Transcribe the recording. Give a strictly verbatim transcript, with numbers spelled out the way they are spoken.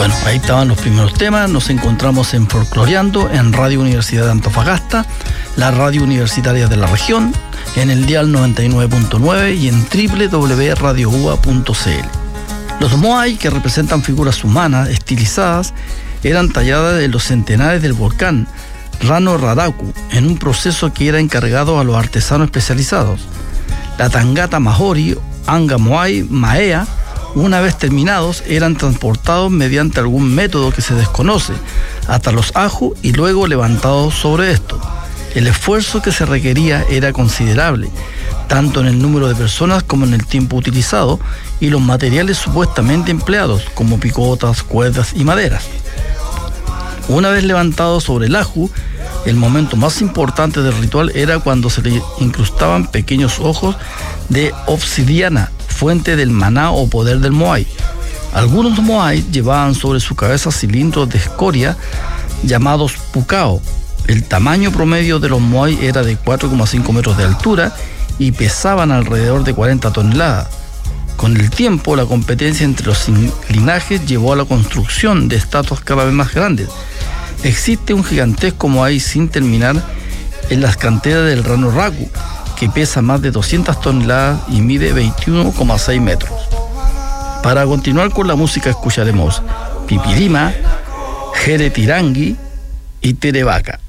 Bueno, ahí estaban los primeros temas. Nos encontramos en Folcloreando, en Radio Universidad de Antofagasta, la radio universitaria de la región, en el dial noventa y nueve punto nueve y en doble u doble u doble u punto radio u a punto c l. Los moai, que representan figuras humanas estilizadas, eran talladas en los centenares del volcán Rano Raraku, en un proceso que era encargado a los artesanos especializados. La tangata mahori, anga moai, maea, una vez terminados, eran transportados mediante algún método que se desconoce hasta los aju y luego levantados sobre esto. El esfuerzo que se requería era considerable, tanto en el número de personas como en el tiempo utilizado y los materiales supuestamente empleados, como picotas, cuerdas y maderas. Una vez levantado sobre el aju, el momento más importante del ritual era cuando se le incrustaban pequeños ojos de obsidiana, fuente del maná o poder del moai. Algunos moai llevaban sobre su cabeza cilindros de escoria llamados pukao. El tamaño promedio de los moai era de cuatro coma cinco metros de altura y pesaban alrededor de cuarenta toneladas. Con el tiempo, la competencia entre los linajes llevó a la construcción de estatuas cada vez más grandes. Existe un gigantesco moai sin terminar en las canteras del Rano Raku, que pesa más de doscientas toneladas y mide veintiuno coma seis metros. Para continuar con la música escucharemos Pipirima, Jere Tirangui y Terevaca.